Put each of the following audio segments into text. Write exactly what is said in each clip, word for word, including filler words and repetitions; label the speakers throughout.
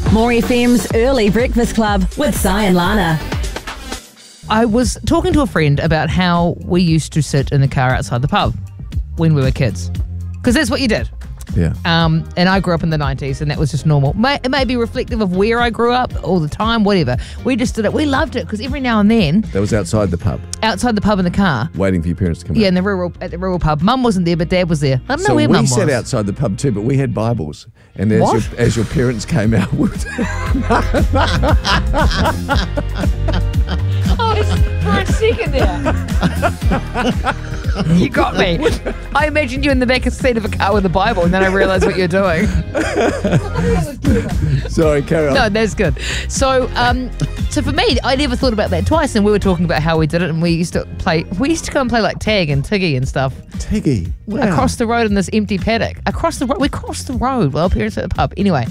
Speaker 1: More F M's Early Breakfast Club with Si and Lana.
Speaker 2: I was talking to a friend about how we used to sit in the car outside the pub when we were kids. Because that's what you did.
Speaker 3: Yeah.
Speaker 2: Um, and I grew up in the nineties and that was just normal. May, it may be reflective of where I grew up all the time, whatever. We just did it. We loved it because every now and then,
Speaker 3: That was outside the pub,
Speaker 2: outside the pub in the car,
Speaker 3: waiting for your parents to come
Speaker 2: yeah,
Speaker 3: out.
Speaker 2: in the rural, at the rural pub, Mum wasn't there, but Dad was there. I don't know
Speaker 3: So
Speaker 2: where
Speaker 3: we
Speaker 2: Mum was.
Speaker 3: sat outside the pub too, but we had Bibles. And as,
Speaker 2: What?
Speaker 3: your, as your parents came out, we would-
Speaker 2: Oh, for a second there. You got me. I imagined you in the back seat of a car with a Bible, and then I realised what you're doing.
Speaker 3: sorry, carry on.
Speaker 2: No, that's good. So, um, so for me, I never thought about that twice, and we were talking about how we did it, and we used to play. We used to go and play like tag and tiggy and stuff
Speaker 3: Tiggy. Wow.
Speaker 2: across the road in this empty paddock. Across the road, we crossed the road while parents were at the pub. Anyway,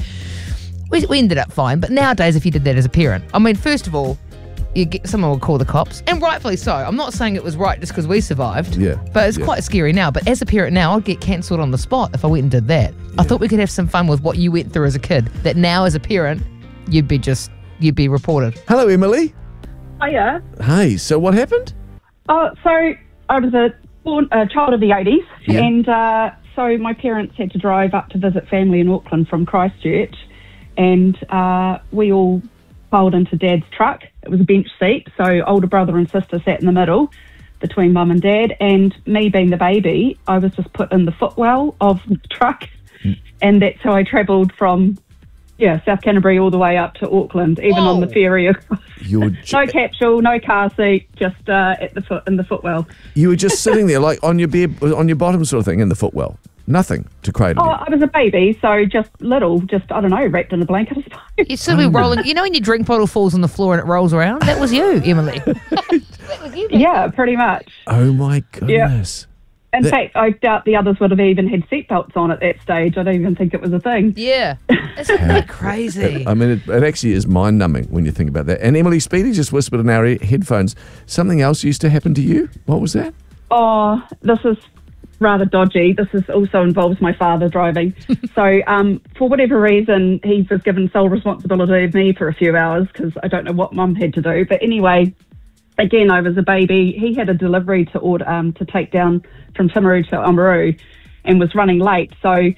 Speaker 2: we we ended up fine. But nowadays, if you did that as a parent, I mean, first of all, you get, someone would call the cops, and rightfully so. I'm not saying it was right just because we survived,
Speaker 3: Yeah,
Speaker 2: but it's
Speaker 3: yeah.
Speaker 2: quite scary now. But as a parent now, I'd get cancelled on the spot if I went and did that. I thought we could have some fun with what you went through as a kid, that now as a parent, you'd be just, you'd be reported.
Speaker 3: Hello, Emily.
Speaker 4: Hiya.
Speaker 3: Hey, so what happened?
Speaker 4: Oh, so I was a born a child of the eighties,
Speaker 3: Yeah.
Speaker 4: and uh, so my parents had to drive up to visit family in Auckland from Christchurch, and uh, we all piled into Dad's truck. It was a bench seat, so older brother and sister sat in the middle between Mum and Dad, and me being the baby, I was just put in the footwell of the truck, and that's how I travelled from yeah South Canterbury all the way up to Auckland, even on the
Speaker 2: Whoa.
Speaker 4: ferry across.
Speaker 3: You were,
Speaker 4: No
Speaker 3: ju-
Speaker 4: capsule, no car seat, just uh, at the foot in the footwell.
Speaker 3: you were just sitting there, like on your bed, on your bottom sort of thing, in the footwell. Nothing to cradle
Speaker 4: Oh,
Speaker 3: you.
Speaker 4: I was a baby, so just little, just I don't know, wrapped in a blanket, I suppose.
Speaker 2: You'd still be rolling. You know when your drink bottle falls on the floor and it rolls around? That was you, Emily. That was you.
Speaker 4: Yeah, pretty much.
Speaker 3: Oh my goodness.
Speaker 4: In
Speaker 3: That-
Speaker 4: fact, I doubt the others would have even had seatbelts on at that stage. I don't even think it was a thing.
Speaker 2: Yeah. Isn't that crazy?
Speaker 3: I mean, it, it actually is mind-numbing when you think about that. And Emily, Speedy just whispered in our e- headphones, something else used to happen to you? What was that?
Speaker 4: Oh, this is rather dodgy. This is also involves my father driving. so um, for whatever reason, he was given sole responsibility of me for a few hours because I don't know what Mum had to do. But anyway, again, I was a baby. He had a delivery to order um, to take down from Timaru to Oamaru and was running late. So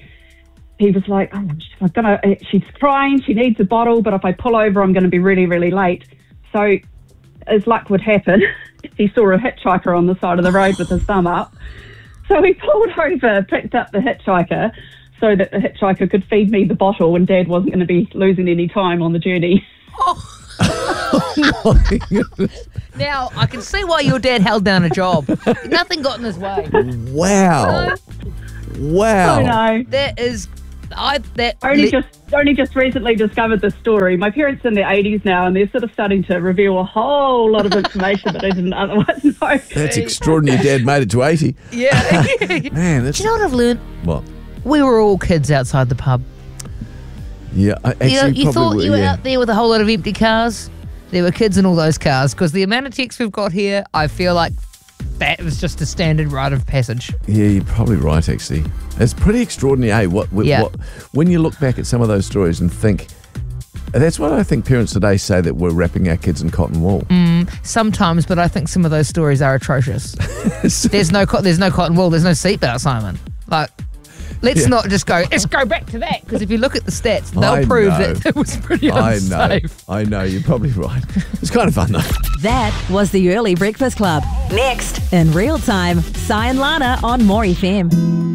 Speaker 4: he was like, oh, I'm gonna, she's crying, she needs a bottle, but if I pull over, I'm going to be really, really late. So as luck would happen, he saw a hitchhiker on the side of the road with his thumb up. So he pulled over, picked up the hitchhiker so that the hitchhiker could feed me the bottle and Dad wasn't going to be losing any time on the journey.
Speaker 2: Now, I can see why your dad held down a job. Nothing got in his way.
Speaker 3: Wow. Wow.
Speaker 4: I know.
Speaker 2: That is, I, that.
Speaker 4: Only
Speaker 2: li-
Speaker 4: just only just recently discovered this story. My parents are in their eighties now, and they're sort of starting to reveal a whole lot of information that I didn't otherwise know.
Speaker 3: That's extraordinary. Dad made it to eighty.
Speaker 2: Yeah.
Speaker 3: Man, that's...
Speaker 2: Do you know what I've learned?
Speaker 3: What?
Speaker 2: We were all kids outside the pub.
Speaker 3: Yeah, I, actually,
Speaker 2: You know, you
Speaker 3: probably
Speaker 2: thought
Speaker 3: were,
Speaker 2: you were
Speaker 3: yeah.
Speaker 2: out there with a whole lot of empty cars. There were kids in all those cars because the amount of texts we've got here, I feel like that was just a standard rite of passage.
Speaker 3: Yeah, you're probably right, actually. It's pretty extraordinary, eh? What, what,
Speaker 2: Yeah.
Speaker 3: what, when you look back at some of those stories and think, that's why I think parents today say that we're wrapping our kids in cotton wool.
Speaker 2: Sometimes, but I think some of those stories are atrocious. there's no co- there's no cotton wool, there's no seatbelt, Simon. Like, let's
Speaker 3: Yeah.
Speaker 2: not just go, let's go back to that, because if you look at the stats, they'll
Speaker 3: I
Speaker 2: prove
Speaker 3: know.
Speaker 2: that it was pretty
Speaker 3: I
Speaker 2: unsafe.
Speaker 3: know, I know, you're probably right. It's kind of fun though.
Speaker 1: That was the Early Breakfast Club. Next, in real time, Si and Lana on More F M.